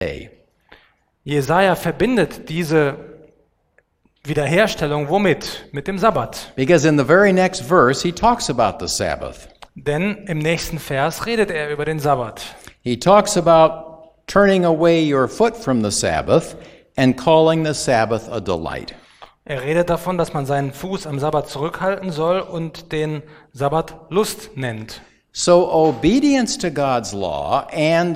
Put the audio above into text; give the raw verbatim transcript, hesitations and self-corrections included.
day. Jesaja verbindet diese Wiederherstellung womit? Mit dem Sabbat. Because in the very next verse, he talks about the Sabbath. Denn im nächsten Vers redet er über den Sabbat. He talks about turning away your foot from the Sabbath and calling the Sabbath a delight. Er redet davon, dass man seinen Fuß am Sabbat zurückhalten soll und den Sabbat Lust nennt. So obedience to God's law and